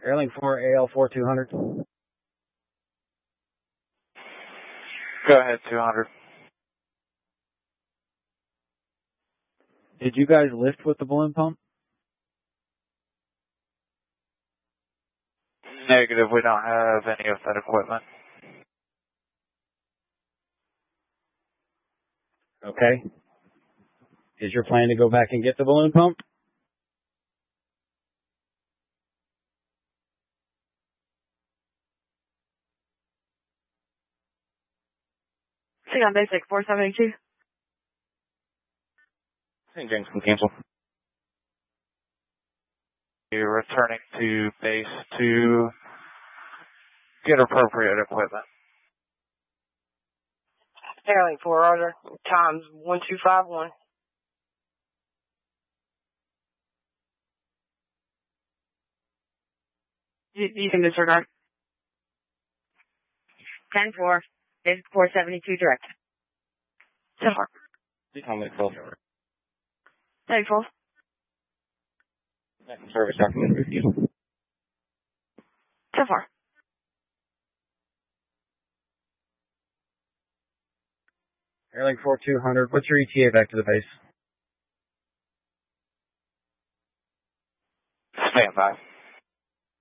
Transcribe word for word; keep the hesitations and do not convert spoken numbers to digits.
Airlink four, A L four two hundred. Go ahead, two hundred. Did you guys lift with the balloon pump? Negative, we don't have any of that equipment. Okay. Is your plan to go back and get the balloon pump? See on basic four seventy-two. Saint James can cancel. You're returning to base to get appropriate equipment. Airlink four, Roger. Times one two five one. You, you can disregard. ten four. Basic four seventy-two direct. ten four. ten four. Service document refusal. ten four. Airlink four two hundred, what's your E T A back to the base? Stand by.